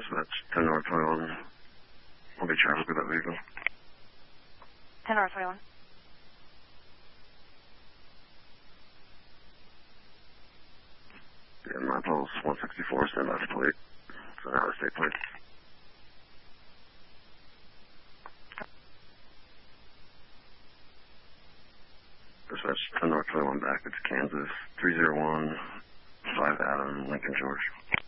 Dispatch, 10 North 21. I'll be traffic with that vehicle. 10 North 21. Yeah, my pulse 164, stand by for plate. It's an out-of-state plate. Dispatch, 10 North 21 back. It's Kansas, 301, 5 Adam, Lincoln, George.